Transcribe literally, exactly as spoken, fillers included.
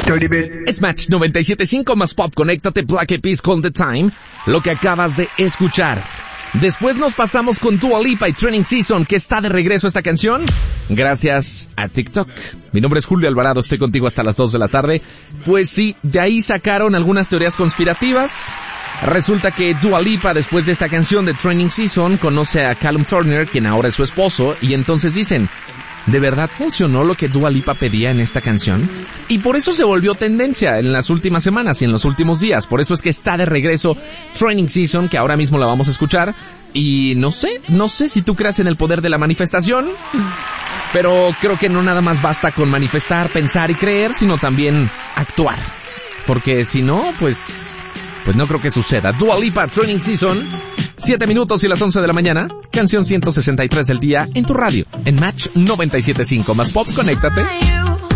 Dirty Bit. Es Match noventa y siete punto cinco más Pop. Conéctate, Black Eyed Peas con The Time, lo que acabas de escuchar. Después nos pasamos con Dua Lipa y Training Season, que está de regreso esta canción, gracias a TikTok. Mi nombre es Julio Alvarado, estoy contigo hasta las dos de la tarde. Pues sí, de ahí sacaron algunas teorías conspirativas. Resulta que Dua Lipa, después de esta canción de Training Season, conoce a Callum Turner, quien ahora es su esposo, y entonces dicen, ¿de verdad funcionó lo que Dua Lipa pedía en esta canción? Y por eso se volvió tendencia en las últimas semanas y en los últimos días. Por eso es que está de regreso Training Season, que ahora mismo la vamos a escuchar. Y no sé, no sé si tú creas en el poder de la manifestación, pero creo que no nada más basta con manifestar, pensar y creer, sino también actuar. Porque si no, pues... pues no creo que suceda. Dua Lipa, Training Season, siete minutos y las once de la mañana, canción ciento sesenta y tres del día en tu radio, en Match noventa y siete punto cinco más Pop. Conéctate.